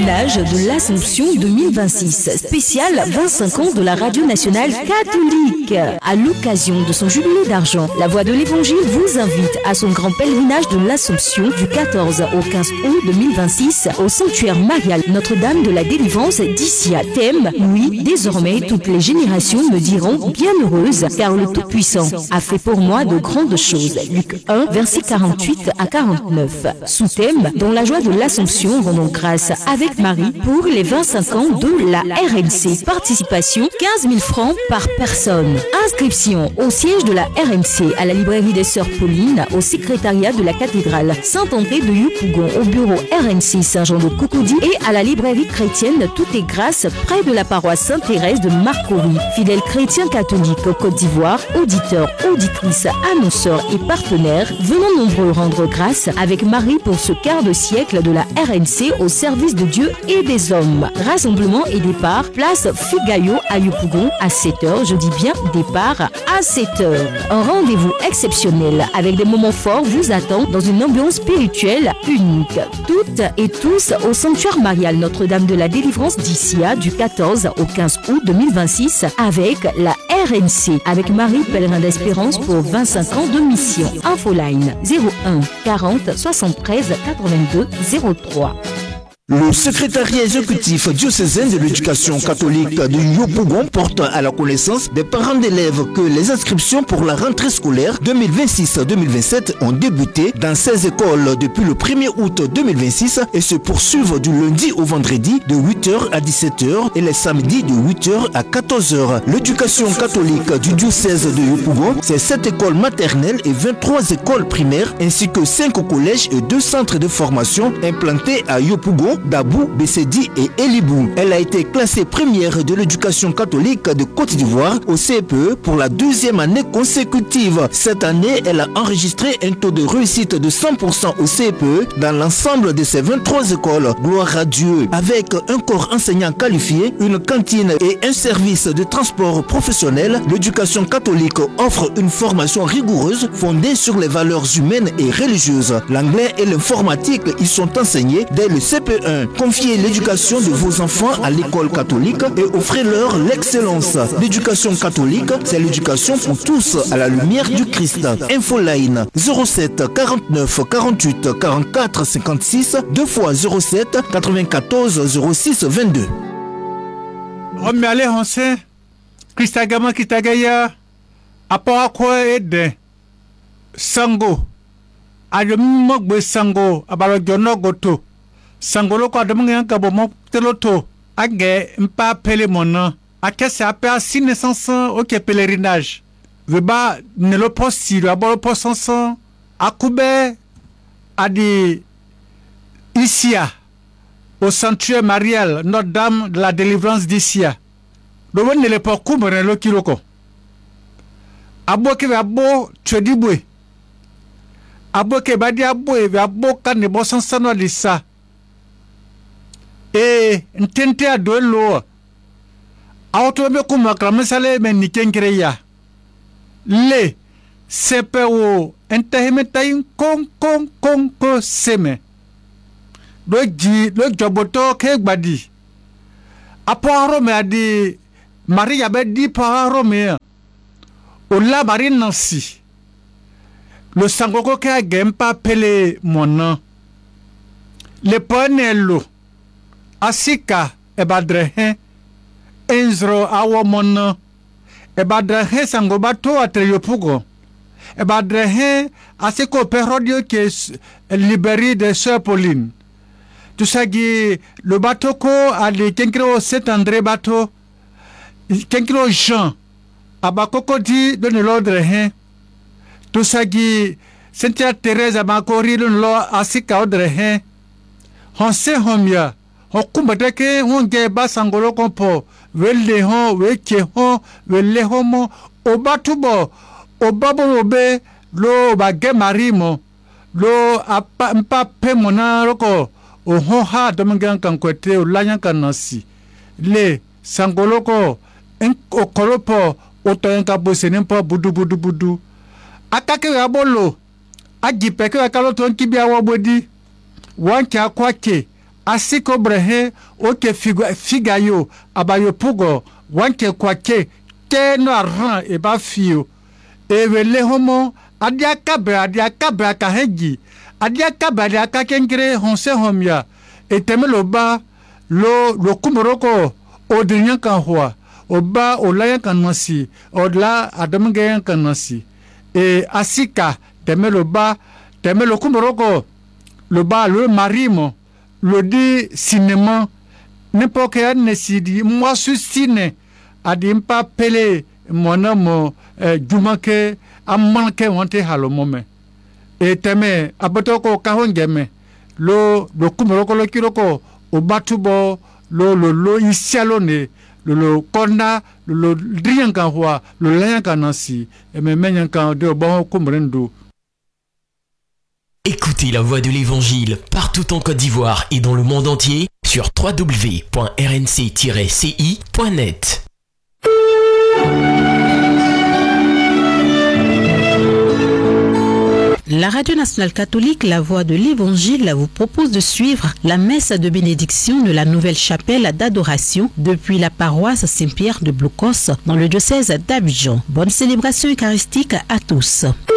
Pèlerinage de l'Assomption 2026, spécial 25 ans de la Radio Nationale Catholique. À l'occasion de son jubilé d'argent, la Voix de l'Évangile vous invite à son grand pèlerinage de l'Assomption du 14 au 15 août 2026 au sanctuaire marial Notre-Dame de la Délivrance d'Issia. Thème, oui, désormais toutes les générations me diront bienheureuse car le Tout-Puissant a fait pour moi de grandes choses. Luc 1, versets 48 à 49. Sous-thème, dans la joie de l'Assomption, rendons grâce avec Marie pour les 25 ans de la RNC. Participation 15 000 francs par personne. Inscription au siège de la RNC, à la librairie des Sœurs Paulines, au secrétariat de la cathédrale Saint-André de Yopougon, au bureau RNC Saint-Jean de Cocody et à la librairie chrétienne Tout est grâce près de la paroisse Sainte-Thérèse de Marcory. Fidèles chrétiens catholiques au Côte d'Ivoire, auditeurs, auditrices, annonceurs et partenaires, venons nombreux rendre grâce avec Marie pour ce quart de siècle de la RNC au service de Dieu et des hommes. Rassemblement et départ, place Figayo à Yopougon à 7h, je dis bien départ à 7h. Un rendez-vous exceptionnel avec des moments forts vous attend dans une ambiance spirituelle unique. Toutes et tous au sanctuaire marial Notre-Dame de la Délivrance d'Issia du 14 au 15 août 2026 avec la RNC, avec Marie Pèlerin d'Espérance pour 25 ans de mission. Infoline 01 40 73 82 03. Le secrétariat exécutif diocésain de l'éducation catholique de Yopougon porte à la connaissance des parents d'élèves que les inscriptions pour la rentrée scolaire 2026-2027 ont débuté dans 16 écoles depuis le 1er août 2026 et se poursuivent du lundi au vendredi de 8h à 17h et les samedis de 8h à 14h. L'éducation catholique du diocèse de Yopougon, c'est 7 écoles maternelles et 23 écoles primaires ainsi que 5 collèges et 2 centres de formation implantés à Yopougon, Dabou, Bessedi et Elibou. Elle a été classée première de l'éducation catholique de Côte d'Ivoire au CPE pour la 2e année consécutive. Cette année, elle a enregistré un taux de réussite de 100% au CPE dans l'ensemble de ses 23 écoles. Gloire à Dieu. Avec un corps enseignant qualifié, une cantine et un service de transport professionnel, l'éducation catholique offre une formation rigoureuse fondée sur les valeurs humaines et religieuses. L'anglais et l'informatique y sont enseignés dès le CPE. Confiez l'éducation de vos enfants à l'école catholique et offrez-leur l'excellence. L'éducation catholique, c'est l'éducation pour tous à la lumière du Christ. Infoline 07 49 48 44 56 2 fois 07 94 06 22. Allez, on sait. Christagama Kitagaya, Apoakwa Ede, Sango, Ademogbe Sango, Abalojono Goto. Sangolo kwa demonga kabo mo teloto age mpa pele mona akese apea naissance ok pèlerinage veba ne lo posi lo abolo posansan akube adi Issia au sanctuaire marial Notre-Dame de la Délivrance d'Issia do wonne le poku mo lo kiloko abo ke abo twedibwe abo ke badi abo e abo kan ne bo sansan no lisa et ntente a do lo auto be kuma kramsale men ni kenkreya le sepewo enteheme tayin kon ko seme do joboto ke gbadi aporo me adi maria be di paro me o la mari nansi le sangoko ke agempa pele mona le ponelo Asika ebadrehe enzro awomona ebadrehe sangobato atreyopugo ebadrehe asiko perodio qui est libéré de Sœurs Paulines. Tout ça qui le bateau ko ali kenkro Saint-André bateau kenkro Jean abakoko di donne l'ordre hein. Tout ça qui Sainte Thérèse abakori donne l'ordre asika ordre hein. On sait homia Hokumbadeke honge basangolo kompo wele hon weke hon wele homo obatubo obabo obe lo bage marimo lo apa mpa pemona roko o hon ha domangan kan kwete o lanyan kanasi le sangoloko en okolopo otoyenka bosenempo budu akake abolo agipeke akalo ton kibia wobodi wanke akwake asiko brehe oke figayo abayo pugo wanke kwake keno arran e ba fio ewele homo adiakabe kahengi adiakabe akakengre honse homya etemeloba lo kumoroko odinyan kan hwa oba olayan kan nasi odla adamgeyan kan nasi e asika temelo kumoroko lo ba lo marimo lo di cinéma n'importe quel nesidi moi suscine adimpa pele monamo jumanke amanke wante halomome e teme abotoko kahongeme lo kumoroko lo kiroko obatubo lo isialone lo kona lo drianka hwa lo lanka nasi e me menyanka de bon kumrendo. Écoutez la voix de l'évangile partout en Côte d'Ivoire et dans le monde entier sur www.rnc-ci.net. La Radio Nationale Catholique, la Voix de l'Évangile, vous propose de suivre la messe de bénédiction de la nouvelle chapelle d'adoration depuis la paroisse Saint-Pierre de Blocos dans le diocèse d'Abidjan. Bonne célébration eucharistique à tous.